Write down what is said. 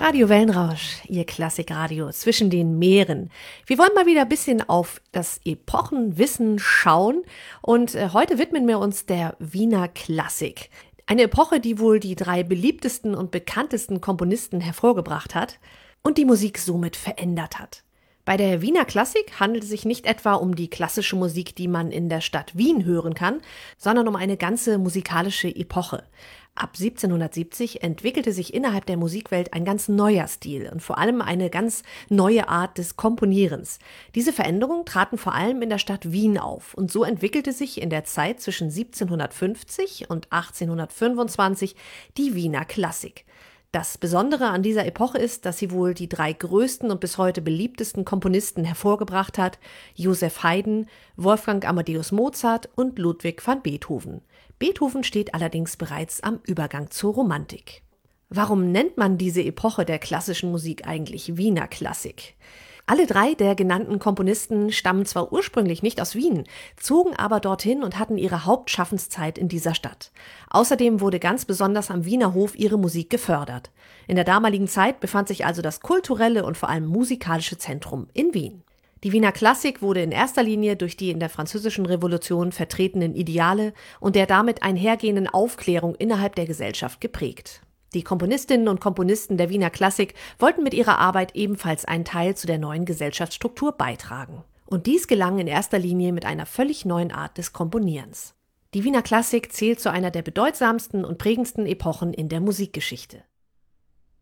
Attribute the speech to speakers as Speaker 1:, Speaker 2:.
Speaker 1: Radio Wellenrausch, Ihr Klassikradio zwischen den Meeren. Wir wollen mal wieder ein bisschen auf das Epochenwissen schauen und heute widmen wir uns der Wiener Klassik. Eine Epoche, die wohl die 3 beliebtesten und bekanntesten Komponisten hervorgebracht hat und die Musik somit verändert hat. Bei der Wiener Klassik handelt es sich nicht etwa um die klassische Musik, die man in der Stadt Wien hören kann, sondern um eine ganze musikalische Epoche. Ab 1770 entwickelte sich innerhalb der Musikwelt ein ganz neuer Stil und vor allem eine ganz neue Art des Komponierens. Diese Veränderungen traten vor allem in der Stadt Wien auf und so entwickelte sich in der Zeit zwischen 1750 und 1825 die Wiener Klassik. Das Besondere an dieser Epoche ist, dass sie wohl die 3 größten und bis heute beliebtesten Komponisten hervorgebracht hat: Joseph Haydn, Wolfgang Amadeus Mozart und Ludwig van Beethoven. Beethoven steht allerdings bereits am Übergang zur Romantik. Warum nennt man diese Epoche der klassischen Musik eigentlich Wiener Klassik? Alle 3 der genannten Komponisten stammen zwar ursprünglich nicht aus Wien, zogen aber dorthin und hatten ihre Hauptschaffenszeit in dieser Stadt. Außerdem wurde ganz besonders am Wiener Hof ihre Musik gefördert. In der damaligen Zeit befand sich also das kulturelle und vor allem musikalische Zentrum in Wien. Die Wiener Klassik wurde in erster Linie durch die in der Französischen Revolution vertretenen Ideale und der damit einhergehenden Aufklärung innerhalb der Gesellschaft geprägt. Die Komponistinnen und Komponisten der Wiener Klassik wollten mit ihrer Arbeit ebenfalls einen Teil zu der neuen Gesellschaftsstruktur beitragen. Und dies gelang in erster Linie mit einer völlig neuen Art des Komponierens. Die Wiener Klassik zählt zu einer der bedeutsamsten und prägendsten Epochen in der Musikgeschichte.